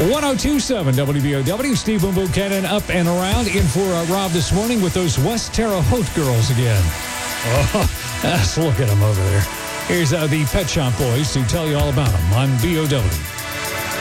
1027 WBOW. Steve Buchanan up and around in for Rob this morning with those West Terre Haute girls again. Oh, let's look at them over there. Here's the Pet Shop Boys to tell you all about them on BOW.